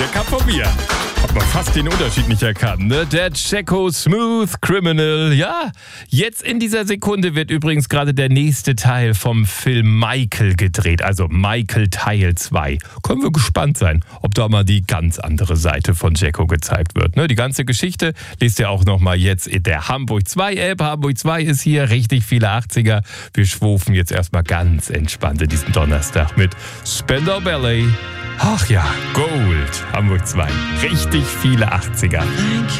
Der kam von mir. Hat man fast den Unterschied nicht erkannt, ne? Der Jacko Smooth Criminal. Ja, jetzt in dieser Sekunde wird übrigens gerade der nächste Teil vom Film Michael gedreht. Also Michael Teil 2. Können wir gespannt sein, ob da mal die ganz andere Seite von Jacko gezeigt wird. Ne? Die ganze Geschichte lest ihr auch nochmal jetzt in der Hamburg 2 App. Hamburg 2 ist hier, richtig viele 80er. Wir schwufen jetzt erstmal ganz entspannt in diesen Donnerstag mit Spandau Ballet. Ach ja, Gold, Hamburg 2. Richtig viele 80er.